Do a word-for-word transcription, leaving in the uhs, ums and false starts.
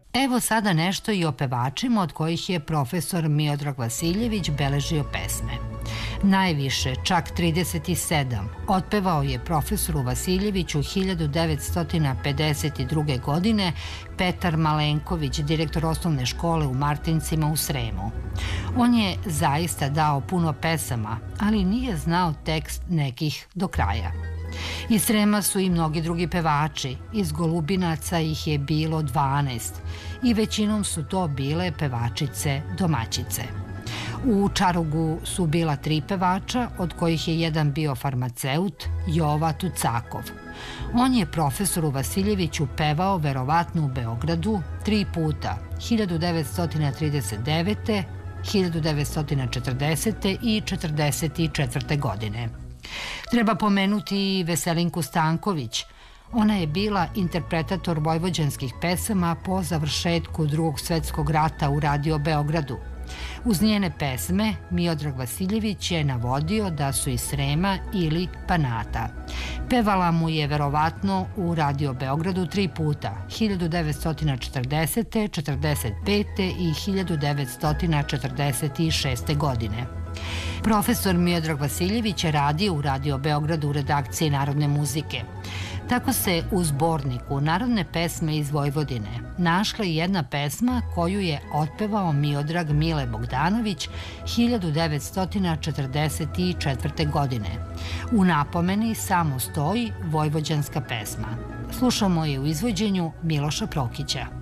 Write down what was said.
Evo sada nešto i o pevačima od kojih je profesor Miodrag Vasiljević beležio pesme. Najviše, čak trideset sedam, otpevao je profesoru Vasiljeviću hiljadu devetsto pedeset druge. godine Petar Malenković, direktor osnovne škole u Martincima u Sremu. On je zaista dao puno pesama, ali nije znao tekst nekih do kraja. Iz Srema su i mnogi drugi pevači, iz Golubinaca ih je bilo dvanaest i većinom su to bile pevačice domaćice. U Čarugu su bila tri pevača, od kojih je jedan bio farmaceut, Jova Tucakov. On je profesoru Vasiljeviću pevao verovatno u Beogradu tri puta, hiljadu devetsto trideset devete, hiljadu devetsto četrdesete i četrdeset četvrte. godine. Treba pomenuti i Veselinku Stanković. Ona je bila interpretator vojvođanskih pesama po završetku Drugog svetskog rata u Radio Beogradu. Uz njene pesme Miodrag Vasiljević je navodio da su iz Srema ili Banata. Pevala mu je verovatno u Radio Beogradu tri puta, hiljadu devetsto četrdesete, četrdeset pete i hiljadu devetsto četrdeset šeste. godine. Profesor Miodrag Vasiljević je radio u Radio Beogradu u redakciji Narodne muzike. Tako se u zborniku Narodne pesme iz Vojvodine našla i jedna pesma koju je otpevao Miodrag Mile Bogdanović hiljadu devetsto četrdeset četvrte. godine. U napomeni samo stoji vojvođanska pesma. Slušamo je u izvođenju Miloša Prokića.